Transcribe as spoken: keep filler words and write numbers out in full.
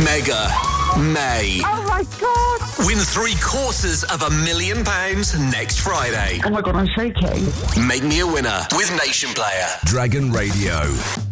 Mega May. Oh my God! Win three quarters of a million pounds next Friday. Oh my God, I'm shaking. Make me a winner with Nation Player. Dragon Radio.